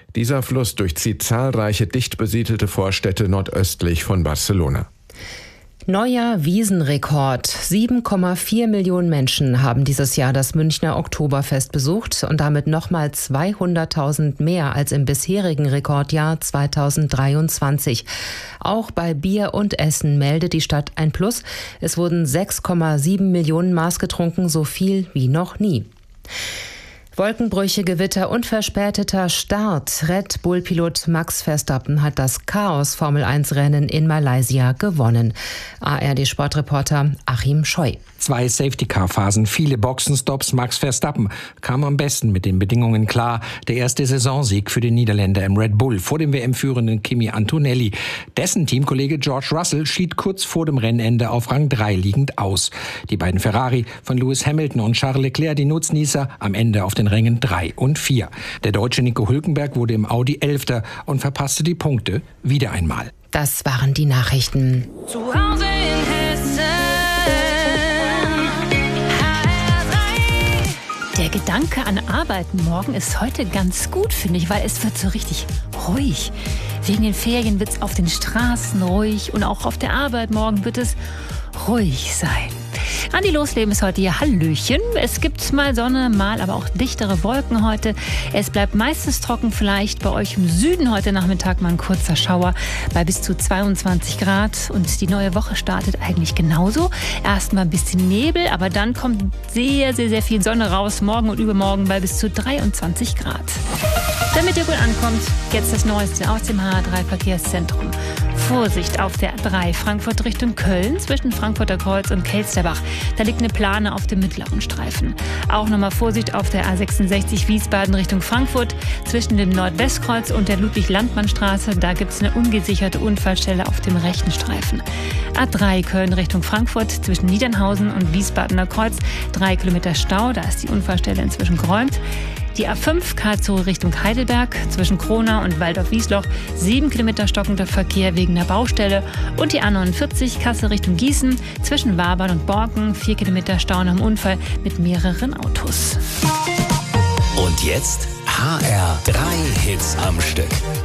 Dieser Fluss durchzieht zahlreiche dicht besiedelte Vorstädte nordöstlich von Barcelona. Neuer Wiesenrekord. 7,4 Millionen Menschen haben dieses Jahr das Münchner Oktoberfest besucht und damit nochmal 200.000 mehr als im bisherigen Rekordjahr 2023. Auch bei Bier und Essen meldet die Stadt ein Plus. Es wurden 6,7 Millionen Maß getrunken, so viel wie noch nie. Wolkenbrüche, Gewitter und verspäteter Start. Red Bull-Pilot Max Verstappen hat das Chaos-Formel-1-Rennen in Malaysia gewonnen. ARD-Sportreporter Achim Scheu. 2 Safety-Car-Phasen, viele Boxenstops. Max Verstappen kam am besten mit den Bedingungen klar. Der erste Saisonsieg für den Niederländer im Red Bull vor dem WM-führenden Kimi Antonelli. Dessen Teamkollege George Russell schied kurz vor dem Rennende auf Rang 3 liegend aus. Die beiden Ferrari von Lewis Hamilton und Charles Leclerc, die Nutznießer, am Ende auf den Rängen 3 und 4. Der Deutsche Nico Hülkenberg wurde im Audi 11. und verpasste die Punkte wieder einmal. Das waren die Nachrichten. Zu Hause in Hessen. Der Gedanke an Arbeiten morgen ist heute ganz gut, finde ich, weil es wird so richtig ruhig. Wegen den Ferien wird es auf den Straßen ruhig und auch auf der Arbeit morgen wird es ruhig sein. Andi Losleben ist heute hier. Hallöchen. Es gibt mal Sonne, mal aber auch dichtere Wolken heute. Es bleibt meistens trocken, vielleicht bei euch im Süden heute Nachmittag mal ein kurzer Schauer bei bis zu 22 Grad. Und die neue Woche startet eigentlich genauso. Erstmal ein bisschen Nebel, aber dann kommt sehr, sehr, sehr viel Sonne raus. Morgen und übermorgen bei bis zu 23 Grad. Damit ihr gut ankommt, jetzt das Neueste aus dem HR3-Verkehrszentrum. Vorsicht auf der A3 Frankfurt Richtung Köln zwischen Frankfurter Kreuz und Kelsterbach. Da liegt eine Plane auf dem mittleren Streifen. Auch nochmal Vorsicht auf der A66 Wiesbaden Richtung Frankfurt zwischen dem Nordwestkreuz und der Ludwig-Landmann-Straße. Da gibt es eine ungesicherte Unfallstelle auf dem rechten Streifen. A3 Köln Richtung Frankfurt zwischen Niedernhausen und Wiesbadener Kreuz. 3 Kilometer Stau, da ist die Unfallstelle inzwischen geräumt. Die A5 Karlsruhe Richtung Heidelberg zwischen Kronau und Waldorf-Wiesloch 7 Kilometer stockender Verkehr wegen der Baustelle und die A49 Kassel Richtung Gießen zwischen Wabern und Borken 4 Kilometer Stau nach dem Unfall mit mehreren Autos. Und jetzt HR3 Hits am Stück.